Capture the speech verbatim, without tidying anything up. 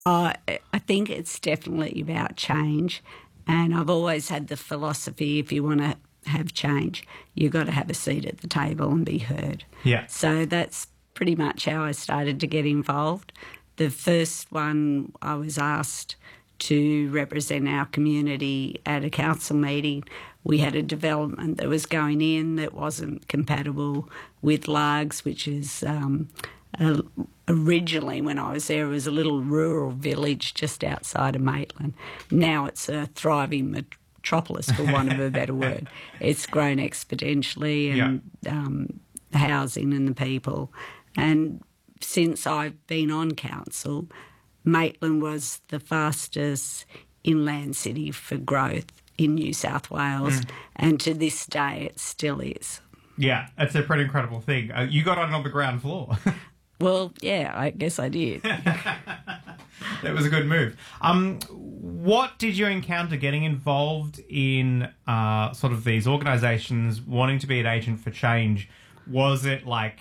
I I think it's definitely about change, and I've always had the philosophy if you want to have change, you've got to have a seat at the table and be heard. Yeah. So that's pretty much how I started to get involved. The first one I was asked to represent our community at a council meeting. We had a development that was going in that wasn't compatible with Largs, which is um, a, originally when I was there, it was a little rural village just outside of Maitland. Now it's a thriving metropolis, for want of a better word. It's grown exponentially, and yeah. um, the housing and the people. And since I've been on council, Maitland was the fastest inland city for growth in New South Wales, mm. and to this day it still is. Yeah, it's a pretty incredible thing. Uh, you got on on the ground floor. Well, yeah, I guess I did. That was a good move. Um, what did you encounter getting involved in uh, sort of these organisations wanting to be an agent for change? Was it like